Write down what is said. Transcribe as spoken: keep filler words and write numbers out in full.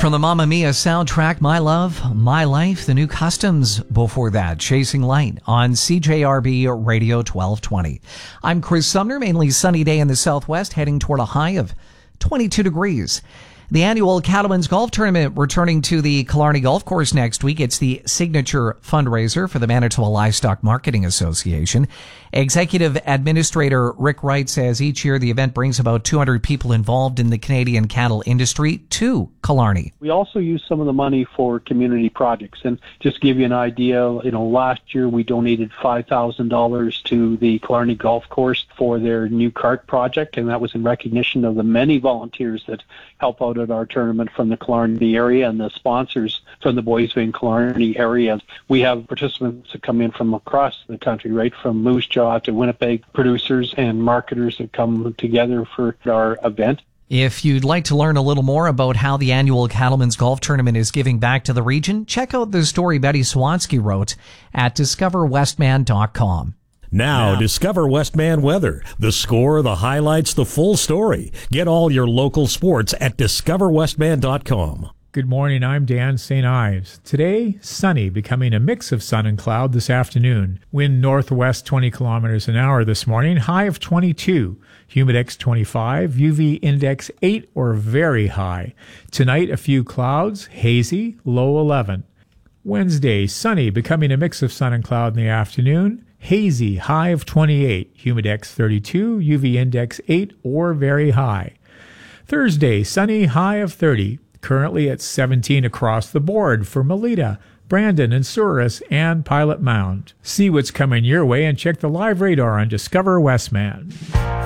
From the Mamma Mia soundtrack, My Love, My Life, the new Customs before that, Chasing Light on C J R B Radio twelve twenty. I'm Chris Sumner, mainly sunny day in the southwest, heading toward a high of twenty-two degrees. The annual Cattlemen's Golf Tournament returning to the Killarney Golf Course next week. It's the signature fundraiser for the Manitoba Livestock Marketing Association. Executive Administrator Rick Wright says each year the event brings about two hundred people involved in the Canadian cattle industry to Killarney. We also use some of the money for community projects. And just to give you an idea, you know, last year we donated five thousand dollars to the Killarney Golf Course for their new cart project, and that was in recognition of the many volunteers that help out at our tournament from the Killarney area and the sponsors from the Boys Bay and Killarney area. We have participants that come in from across the country, right from Moose Jaw to Winnipeg, producers and marketers that come together for our event. If you'd like to learn a little more about how the annual Cattlemen's Golf Tournament is giving back to the region, check out the story Betty Swansky wrote at discover westman dot com. Now, now, Discover Westman weather. The score, the highlights, the full story. Get all your local sports at discover westman dot com. Good morning, I'm Dan Saint Ives. Today, sunny, becoming a mix of sun and cloud this afternoon. Wind northwest twenty kilometers an hour this morning, high of twenty-two. Humidex twenty-five, U V index eight or very high. Tonight, a few clouds, hazy, low eleven. Wednesday, sunny, becoming a mix of sun and cloud in the afternoon. Hazy, high of twenty-eight, Humidex thirty-two, U V index eight or very high. Thursday, sunny, high of thirty. Currently at seventeen across the board for Melita, Brandon and Souris, and Pilot Mound. See what's coming your way and check the live radar on Discover Westman.